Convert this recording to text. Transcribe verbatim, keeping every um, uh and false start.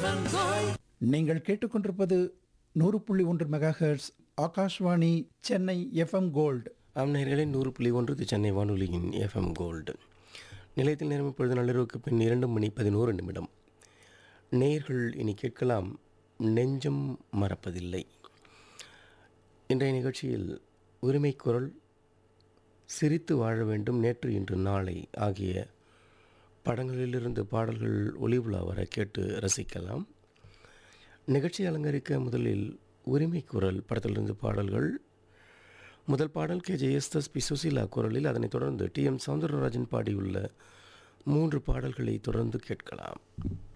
நீங்கள் கேட்டுக்கொண்டிருப்பது நூறு புள்ளி ஒன்று mega hertz Akashvani Chennai FM gold. ஆம் நேயர்களே, நூறு புள்ளி ஒன்று இது சென்னை வானொலியின் எஃப்எம் கோல்டு. நிலையத்தில் நேரம் இப்பொழுது நள்ளிரவுக்கு பின் இரண்டு மணி பதினோரு நிமிடம். நேயர்கள் இனி கேட்கலாம் நெஞ்சம் மறப்பதில்லை. இன்றைய நிகழ்ச்சியில் உரிமை குரல், சிரித்து வாழ வேண்டும், நேற்று இன்று நாளை ஆகிய படங்களிலிருந்து பாடல்கள் ஒளி உலா வர கேட்டு ரசிக்கலாம். நிகழ்ச்சி அலங்கரிக்க முதலில் உரிமை குரல் படத்திலிருந்து பாடல்கள். முதல் பாடல் K J S S B Susheela குரலில், அதனைத் தொடர்ந்து டி எம் சௌந்தரராஜன் பாடியுள்ள மூன்று பாடல்களை தொடர்ந்து கேட்கலாம்.